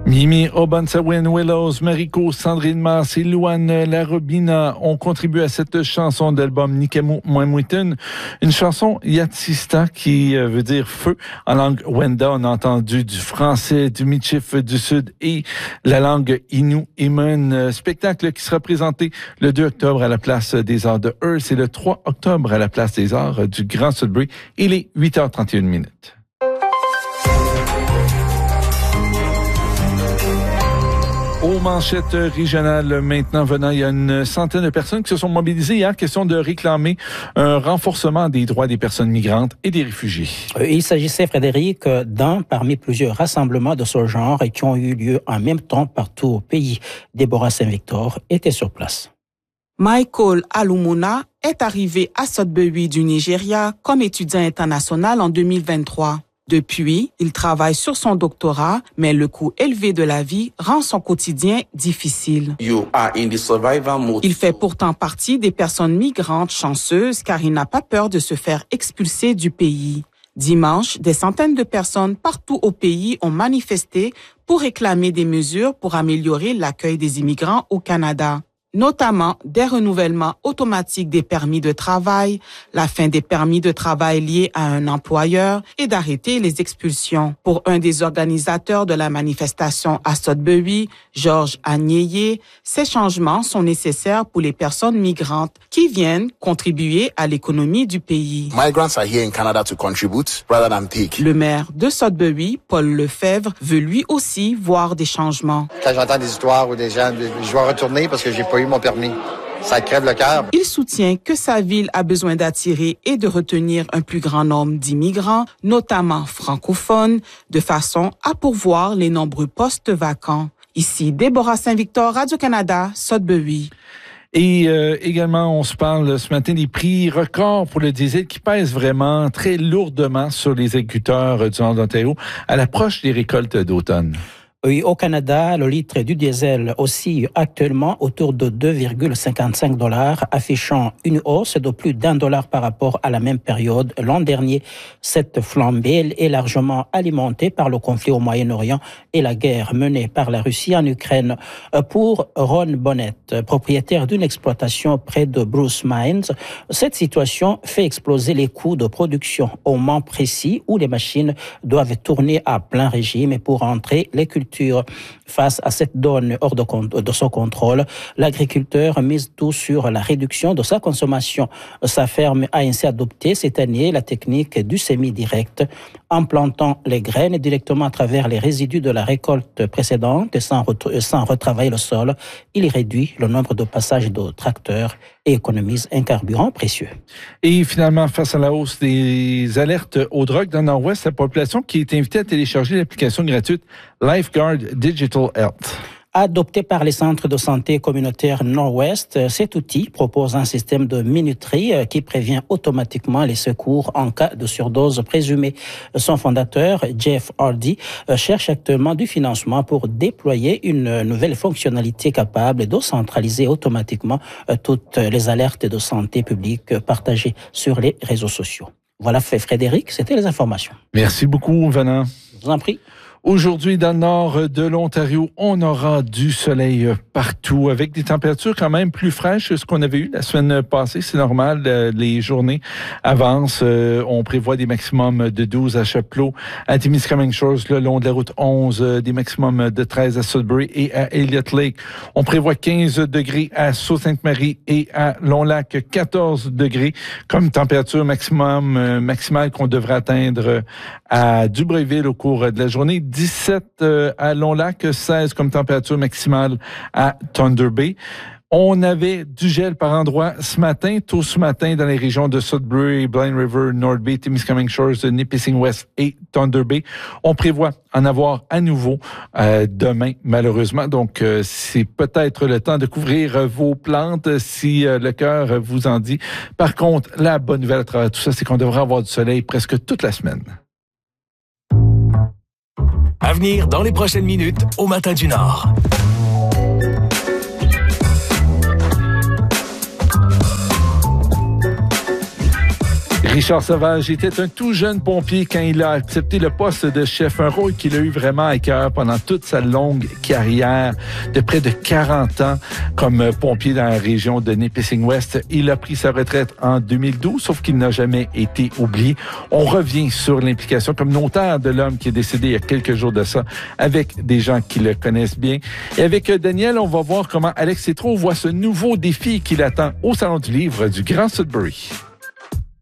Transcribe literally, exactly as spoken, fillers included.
Mimi Obansawin Willows, Mariko, Sandrine Mars et Louane Larobina ont contribué à cette chanson d'album Nikemu Mwemwitun, une chanson Yatsista qui veut dire feu en langue Wenda. On a entendu du français, du Michif du Sud et la langue Innu Imun. Spectacle qui sera présenté le deux octobre à la Place des Arts de Hearst et le trois octobre à la Place des Arts du Grand Sudbury. Il est huit heures trente et une minutes. Aux manchettes régionales maintenant venant, il y a une centaine de personnes qui se sont mobilisées hier, question de réclamer un renforcement des droits des personnes migrantes et des réfugiés. Il s'agissait, Frédéric, d'un parmi plusieurs rassemblements de ce genre et qui ont eu lieu en même temps partout au pays. Déborah Saint-Victor était sur place. Michael Alumuna est arrivé à Sudbury du Nigeria comme étudiant international en deux mille vingt-trois. Depuis, il travaille sur son doctorat, mais le coût élevé de la vie rend son quotidien difficile. You are in the survival mode. Il fait pourtant partie des personnes migrantes chanceuses car il n'a pas peur de se faire expulser du pays. Dimanche, des centaines de personnes partout au pays ont manifesté pour réclamer des mesures pour améliorer l'accueil des immigrants au Canada. Notamment des renouvellements automatiques des permis de travail, la fin des permis de travail liés à un employeur et d'arrêter les expulsions. Pour un des organisateurs de la manifestation à Sudbury, Georges Agneye, ces changements sont nécessaires pour les personnes migrantes qui viennent contribuer à l'économie du pays. Migrants are here in Canada to contribute rather than take. Le maire de Sudbury, Paul Lefebvre, veut lui aussi voir des changements. Quand j'entends des histoires où des gens, je dois retourner parce que j'ai pas eu mon permis. Ça crève le cœur. Il soutient que sa ville a besoin d'attirer et de retenir un plus grand nombre d'immigrants, notamment francophones, de façon à pourvoir les nombreux postes vacants. Ici, Déborah Saint-Victor, Radio-Canada, Sudbury. Et euh, également, on se parle ce matin des prix records pour le diesel qui pèsent vraiment très lourdement sur les agriculteurs du nord de l'Ontario à l'approche des récoltes d'automne. Oui, au Canada, le litre du diesel oscille actuellement autour de deux virgule cinquante-cinq dollars, affichant une hausse de plus d'un dollar par rapport à la même période l'an dernier. Cette flambée est largement alimentée par le conflit au Moyen-Orient et la guerre menée par la Russie en Ukraine. Pour Ron Bonnet, propriétaire d'une exploitation près de Bruce Mines, cette situation fait exploser les coûts de production au moment précis où les machines doivent tourner à plein régime et pour entrer les cultures. Face à cette donne hors de, de son contrôle, l'agriculteur mise tout sur la réduction de sa consommation. Sa ferme a ainsi adopté cette année la technique du semi-direct, en plantant les graines directement à travers les résidus de la récolte précédente et sans, ret- sans retravailler le sol. Il réduit le nombre de passages de tracteurs et économise un carburant précieux. Et finalement, face à la hausse des alertes aux drogues dans le Nord-Ouest, la population qui est invitée à télécharger l'application gratuite Lifeguard Digital Health. Adopté par les centres de santé communautaires Nord-Ouest, cet outil propose un système de minuterie qui prévient automatiquement les secours en cas de surdose présumée. Son fondateur, Jeff Hardy, cherche actuellement du financement pour déployer une nouvelle fonctionnalité capable de centraliser automatiquement toutes les alertes de santé publique partagées sur les réseaux sociaux. Voilà, Frédéric, c'était les informations. Merci beaucoup, Venant. Je vous en prie. Aujourd'hui, dans le nord de l'Ontario, on aura du soleil partout avec des températures quand même plus fraîches que ce qu'on avait eu la semaine passée. C'est normal, les journées avancent. On prévoit des maximums de douze à Chapleau, à Témiscamingue Shores, le long de la route onze, des maximums de treize à Sudbury et à Elliott Lake. On prévoit quinze degrés à Sault-Sainte-Marie et à Long-Lac, quatorze degrés comme température maximum maximale qu'on devrait atteindre à Dubreuilville au cours de la journée. dix-sept à Long-Lac, seize comme température maximale à Thunder Bay. On avait du gel par endroit ce matin, tôt ce matin dans les régions de Sudbury, Blind River, North Bay, Témiscamingue Shores, Nipissing West et Thunder Bay. On prévoit en avoir à nouveau euh, demain, malheureusement. Donc, euh, c'est peut-être le temps de couvrir vos plantes si euh, le cœur vous en dit. Par contre, la bonne nouvelle à travers tout ça, c'est qu'on devrait avoir du soleil presque toute la semaine. À venir dans les prochaines minutes au Matin du Nord. Richard Sauvage était un tout jeune pompier quand il a accepté le poste de chef, un rôle qu'il a eu vraiment à cœur pendant toute sa longue carrière de près de quarante ans comme pompier dans la région de Nipissing-West. Il a pris sa retraite en deux mille douze, sauf qu'il n'a jamais été oublié. On revient sur l'implication communautaire de l'homme qui est décédé il y a quelques jours de ça avec des gens qui le connaissent bien. Et avec Daniel, on va voir comment Alex Tétrault voit ce nouveau défi qui l'attend au Salon du Livre du Grand Sudbury.